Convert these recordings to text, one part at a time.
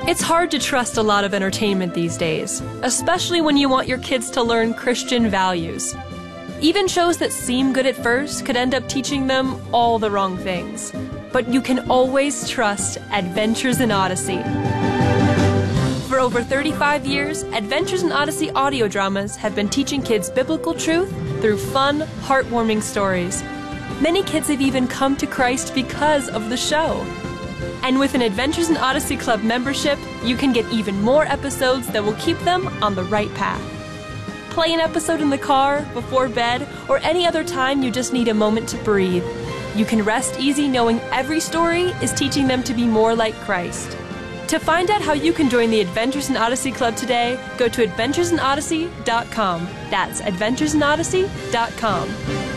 It's hard to trust a lot of entertainment these days, especially when you want your kids to learn Christian values. Even shows that seem good at first could end up teaching them all the wrong things. But you can always trust Adventures in Odyssey. For over 35 years, Adventures in Odyssey audio dramas have been teaching kids biblical truth through fun, heartwarming stories. Many kids have even come to Christ because of the show. And with an Adventures in Odyssey Club membership, you can get even more episodes that will keep them on the right path. Play an episode in the car, before bed, or any other time you just need a moment to breathe. You can rest easy knowing every story is teaching them to be more like Christ. To find out how you can join the Adventures in Odyssey Club today, go to adventuresinodyssey.com. That's adventuresinodyssey.com.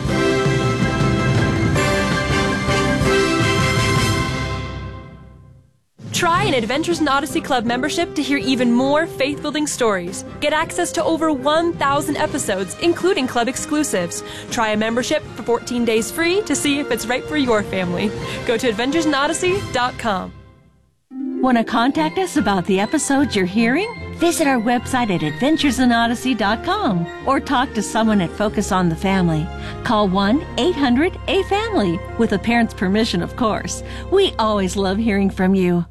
Try an Adventures in Odyssey Club membership to hear even more faith-building stories. Get access to over 1,000 episodes, including club exclusives. Try a membership for 14 days free to see if it's right for your family. Go to adventuresinodyssey.com. Want to contact us about the episodes you're hearing? Visit our website at adventuresinodyssey.com or talk to someone at Focus on the Family. Call 1-800-A-FAMILY, with a parent's permission, of course. We always love hearing from you.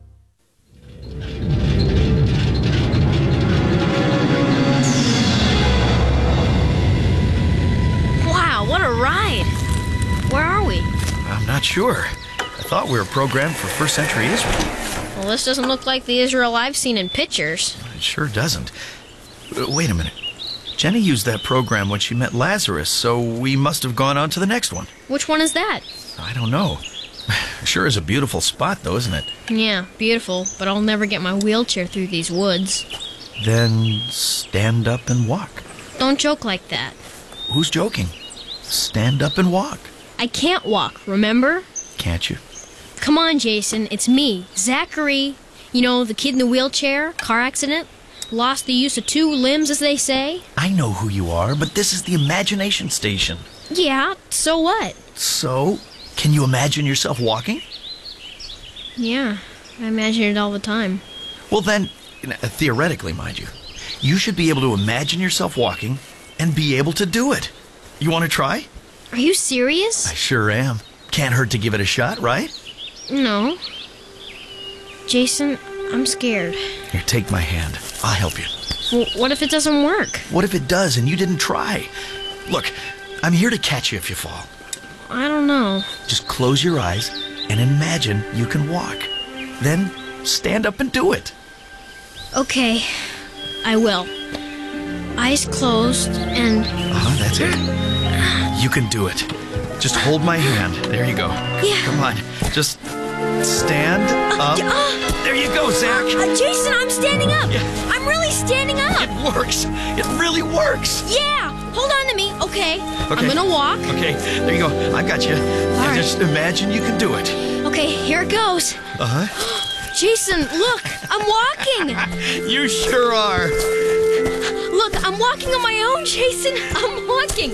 Wow, what a ride! Where are we? I'm not sure. I thought we were programmed for first century Israel. Well, this doesn't look like the Israel I've seen in pictures. It sure doesn't. Wait a minute. Jenny used that program when she met Lazarus, so we must have gone on to the next one. Which one is that? I don't know. Sure is a beautiful spot, though, isn't it? Yeah, beautiful, but I'll never get my wheelchair through these woods. Then stand up and walk. Don't joke like that. Who's joking? Stand up and walk. I can't walk, remember? Can't you? Come on, Jason, it's me, Zachary. You know, the kid in the wheelchair, car accident, lost the use of 2 limbs, as they say. I know who you are, but this is the imagination station. Yeah, so what? So, can you imagine yourself walking? Yeah, I imagine it all the time. Well then, theoretically, mind you, you should be able to imagine yourself walking and be able to do it. You want to try? Are you serious? I sure am. Can't hurt to give it a shot, right? No. Jason, I'm scared. Here, take my hand. I'll help you. Well, what if it doesn't work? What if it does and you didn't try? Look, I'm here to catch you if you fall. I don't know. Just close your eyes and imagine you can walk. Then stand up and do it. Okay, I will. Eyes closed and... That's it. You can do it. Just hold my hand. There you go. Yeah. Come on. Just stand up. There you go, Zach. Jason, I'm standing up. Yeah. I'm really standing up. It works. It really works. Yeah. Hold on to me. Okay. I'm Okay. gonna walk. Okay, there you go. I got you. right. Just imagine you can do it. Okay, here it goes. Jason, look. I'm walking. You sure are. Look, I'm walking on my own, Jason. I'm walking.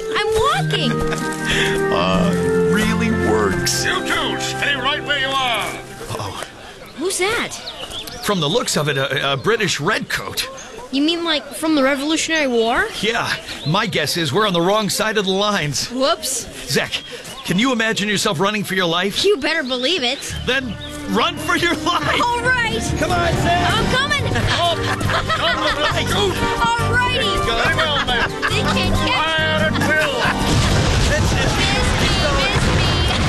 It really works. You two, stay right where you are. Oh, Who's that? from the looks of it, a British redcoat. You mean like from the Revolutionary War? Yeah, my guess is we're on the wrong side of the lines. Whoops. Zach, can you imagine yourself running for your life? You better believe it. Then run for your life. All right. Come on, Zach. I'm coming. All Alrighty. Very well, then. They can't catch Fire at will. That's it. Miss me.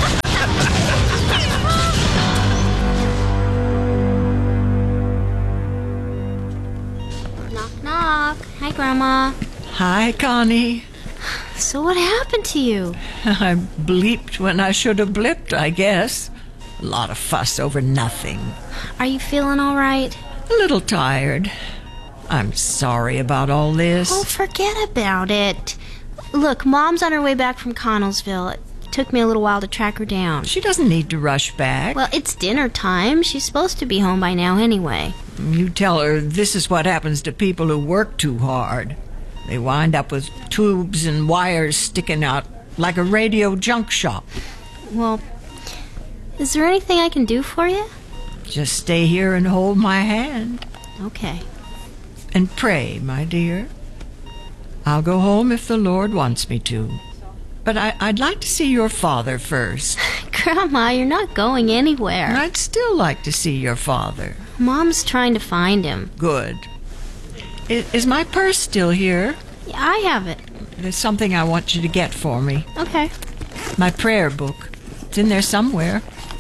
Knock, knock. Hi, Grandma. Hi, Connie. So what happened to you? I bleeped when I should have blipped, I guess. A lot of fuss over nothing. Are you feeling all right? A little tired. I'm sorry about all this. Oh, forget about it. Look, Mom's on her way back from Connellsville. It took me a little while to track her down. She doesn't need to rush back. Well, it's dinner time. She's supposed to be home by now anyway. You tell her this is what happens to people who work too hard. They wind up with tubes and wires sticking out like a radio junk shop. Well, is there anything I can do for you? Just stay here and hold my hand. Okay. And pray, my dear. I'll go home if the Lord wants me to. But I'd like to see your father first. Grandma, you're not going anywhere. I'd still like to see your father. Mom's trying to find him. Good. Is my purse still here? Yeah, I have it. There's something I want you to get for me. Okay. My prayer book. It's in there somewhere.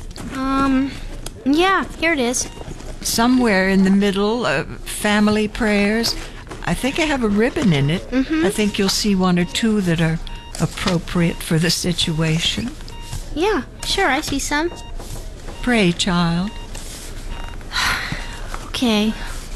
Yeah, here it is. Somewhere in the middle, family prayers. I think I have a ribbon in it. I think you'll see one or two that are appropriate for the situation. Yeah, sure, I see some. Pray, child. Okay.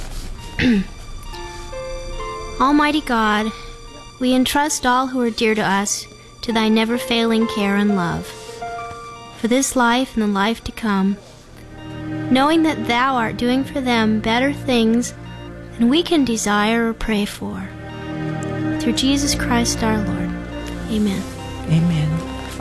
Almighty God, we entrust all who are dear to us to thy never-failing care and love, for this life and the life to come, knowing that thou art doing for them better things than we can desire or pray for. Through Jesus Christ our Lord. Amen. Amen.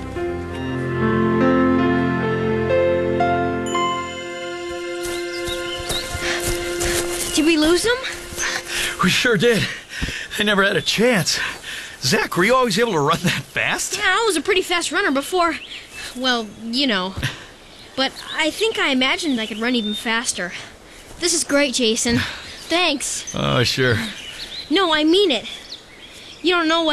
Did we lose him? We sure did. I never had a chance. Zach, were you always able to run that fast? Yeah, I was a pretty fast runner before. Well, you know. But I think I imagined I could run even faster. This is great, Jason. Thanks. Oh, sure. No, I mean it. You don't know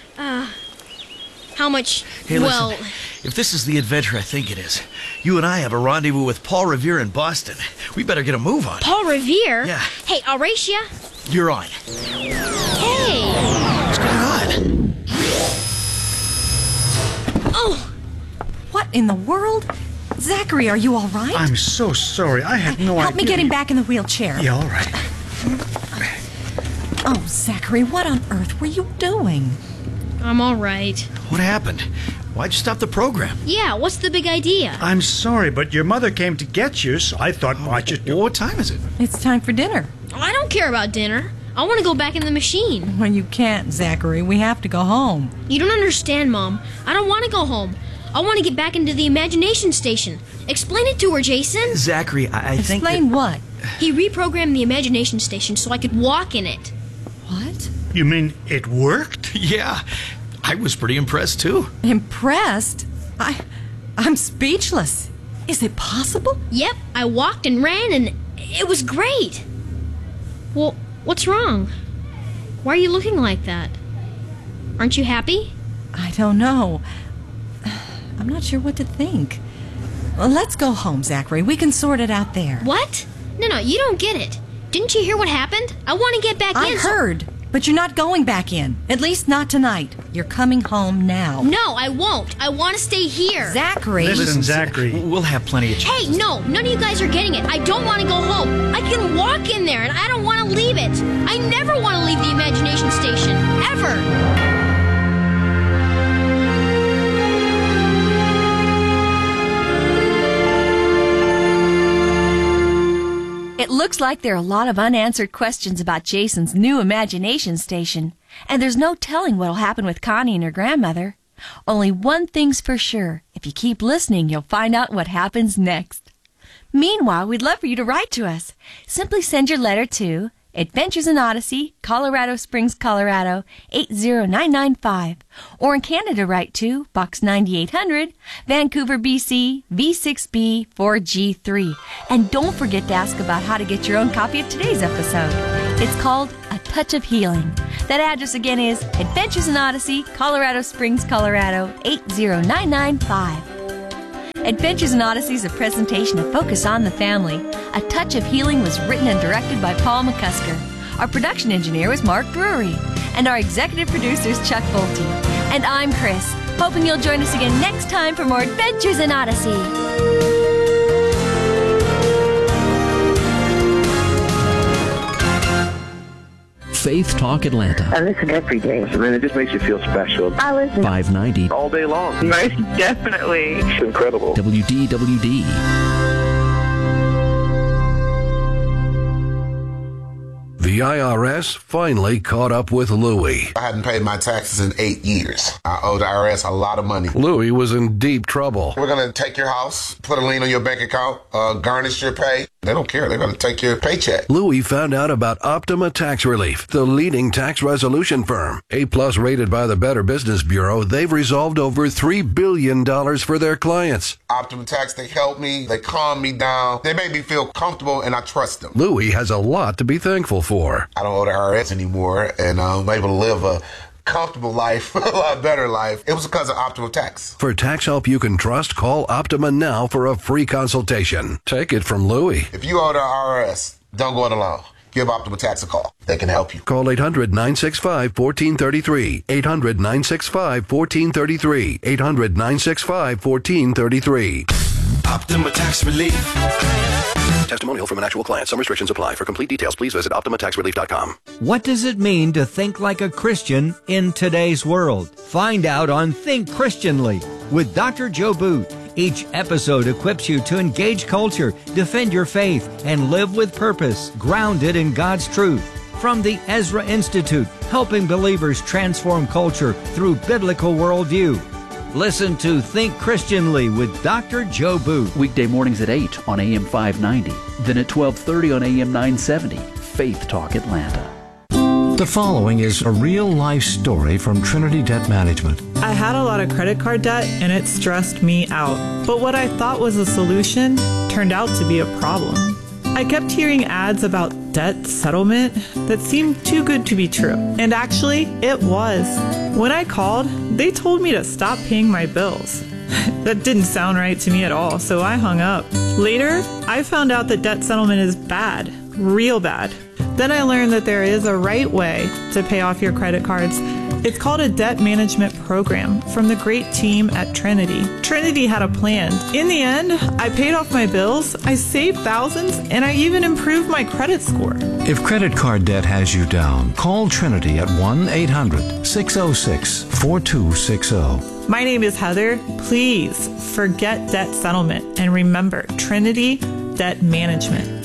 how much, Hey, well... listen, if this is the adventure I think it is, you and I have a rendezvous with Paul Revere in Boston. We better get a move on. Paul Revere? Yeah. Hey, Auracia? You're on. Hey! What's going on? Oh! What in the world? Zachary, are you all right? I'm so sorry. I had no idea. Help me get him back in the wheelchair. Yeah, all right. Oh, Zachary, what on earth were you doing? I'm all right. What happened? Why'd you stop the program? Yeah, what's the big idea? I'm sorry, but your mother came to get you, so I thought I'd just do. What time is it? It's time for dinner. I don't care about dinner. I want to go back in the machine. Well, you can't, Zachary. We have to go home. You don't understand, Mom. I don't want to go home. I want to get back into the imagination station. Explain it to her, Jason. Zachary, I think Explain what? He reprogrammed the imagination station so I could walk in it. What? You mean it worked? Yeah, I was pretty impressed, too. Impressed? I'm speechless. Is it possible? Yep, I walked and ran and it was great. Well, what's wrong? Why are you looking like that? Aren't you happy? I don't know. I'm not sure what to think. Well, let's go home, Zachary. We can sort it out there. What? No, you don't get it. Didn't you hear what happened? I want to get back in. I heard, but you're not going back in. At least not tonight. You're coming home now. No, I won't. I want to stay here. Zachary. Listen, Zachary. We'll have plenty of Hey, chances. no, none of you guys are getting it. I don't want to go home. I can walk in there, and I don't want to leave it. I never want to leave the imagination station. Ever. It looks like there are a lot of unanswered questions about Jason's new imagination station, and there's no telling what'll happen with Connie and her grandmother. Only one thing's for sure. If you keep listening, you'll find out what happens next. Meanwhile, we'd love for you to write to us. Simply send your letter to Adventures in Odyssey, Colorado Springs, Colorado, 80995. Or in Canada, write to Box 9800, Vancouver, BC, V6B 4G3. And don't forget to ask about how to get your own copy of today's episode. It's called A Touch of Healing. That address again is Adventures in Odyssey, Colorado Springs, Colorado, 80995. Adventures in Odyssey is a presentation of Focus on the Family. A Touch of Healing was written and directed by Paul McCusker. Our production engineer was Mark Drury. And our executive producer is Chuck Bolte. And I'm Chris, hoping you'll join us again next time for more Adventures in Odyssey. Faith Talk Atlanta. I listen every day. And then it just makes you feel special. I listen 590. All day long. Most definitely. It's incredible. WDWD. The IRS finally caught up with Louie. I hadn't paid my taxes in 8 years. I owe the IRS a lot of money. Louie was in deep trouble. We're going to take your house, put a lien on your bank account, garnish your pay. They don't care. They're going to take your paycheck. Louie found out about Optima Tax Relief, the leading tax resolution firm. A-plus rated by the Better Business Bureau, they've resolved over $3 billion for their clients. Optima Tax, they help me. They calm me down. They make me feel comfortable, and I trust them. Louie has a lot to be thankful for. I don't owe the IRS anymore, and I'm able to live a comfortable life, a lot better life. It was because of Optima Tax. For tax help you can trust, call Optima now for a free consultation. Take it from Louie. If you owe the IRS, don't go it alone. Give Optima Tax a call. They can help you. Call 800-965-1433. 800-965-1433. 800-965-1433. Optima Tax Relief. Testimonial from an actual client. Some restrictions apply. For complete details, please visit OptimaTaxRelief.com. What does it mean to think like a Christian in today's world? Find out on Think Christianly with Dr. Joe Boot. Each episode equips you to engage culture, defend your faith, and live with purpose, grounded in God's truth. From the Ezra Institute, helping believers transform culture through biblical worldview. Listen to Think Christianly with Dr. Joe Boot. Weekday mornings at 8 on AM 590. Then at 12:30 on AM 970. Faith Talk Atlanta. The following is a real-life story from Trinity Debt Management. I had a lot of credit card debt and it stressed me out. But what I thought was a solution turned out to be a problem. I kept hearing ads about debt settlement that seemed too good to be true. And actually, it was. When I called, they told me to stop paying my bills. That didn't sound right to me at all, so I hung up. Later, I found out that debt settlement is bad, real bad. Then I learned that there is a right way to pay off your credit cards. It's called a debt management program from the great team at Trinity. Trinity had a plan. In the end, I paid off my bills, I saved thousands, and I even improved my credit score. If credit card debt has you down, call Trinity at 1-800-606-4260. My name is Heather. Please forget debt settlement and remember Trinity Debt Management.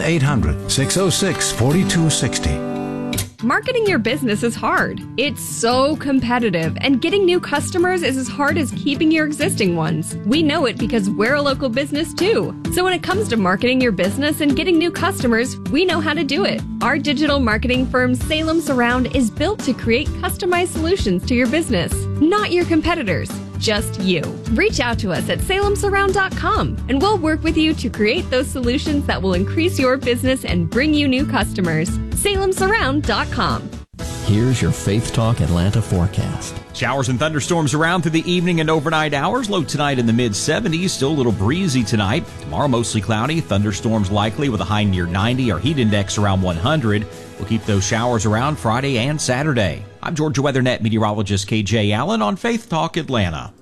1-800-606-4260. Marketing your business is hard. It's so competitive, and getting new customers is as hard as keeping your existing ones. We know it because we're a local business too. So when it comes to marketing your business and getting new customers, we know how to do it. Our digital marketing firm, Salem Surround, is built to create customized solutions to your business, not your competitors. Just you. Reach out to us at salemsurround.com and we'll work with you to create those solutions that will increase your business and bring you new customers. salemsurround.com. Here's your Faith Talk Atlanta forecast. Showers and thunderstorms around through the evening and overnight hours. Low tonight in the mid-70s. Still a little breezy tonight. Tomorrow mostly cloudy. Thunderstorms likely with a high near 90. Our heat index around 100. We'll keep those showers around Friday and Saturday. I'm Georgia WeatherNet meteorologist KJ Allen on Faith Talk Atlanta.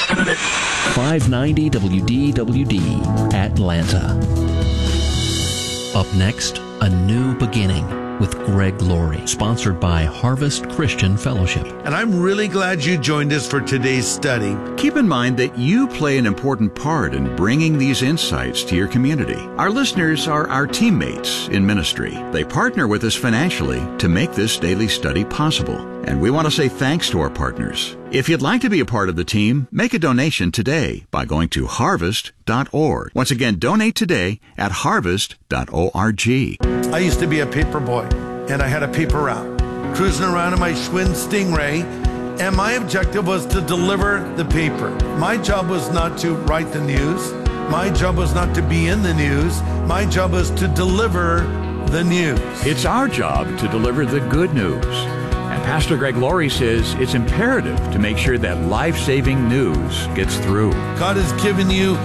590 WDWD Atlanta. Up next, A New Beginning with Greg Laurie, sponsored by Harvest Christian Fellowship. And I'm really glad you joined us for today's study. Keep in mind that you play an important part in bringing these insights to your community. Our listeners are our teammates in ministry. They partner with us financially to make this daily study possible. And we want to say thanks to our partners. If you'd like to be a part of the team, make a donation today by going to harvest.org. Once again, donate today at harvest.org. I used to be a paper boy, and I had a paper route, cruising around in my Schwinn Stingray, and my objective was to deliver the paper. My job was not to write the news. My job was not to be in the news. My job was to deliver the news. It's our job to deliver the good news. And Pastor Greg Laurie says it's imperative to make sure that life-saving news gets through. God has given you